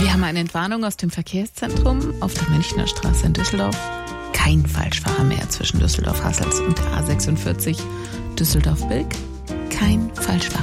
Wir haben eine Entwarnung aus dem Verkehrszentrum auf der Münchner Straße in Düsseldorf. Kein Falschfahrer mehr zwischen Düsseldorf-Hasselt und der A46 Düsseldorf-Bilk. Kein Falschfahrer.